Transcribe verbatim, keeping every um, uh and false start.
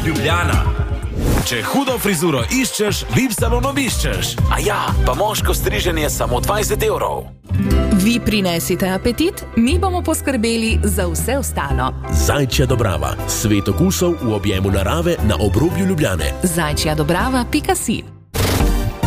Ljubljana. Če hudo frizuro iščeš, V I P salon obiščeš. A ja, pa moško striženje samo dvajset evrov. Vi prinesite apetit, mi bomo poskrbeli za vse ostalo. Zajčja Dobrava. Svet okusov v objemu narave na obrobju Ljubljane. zajčja dobrava pika si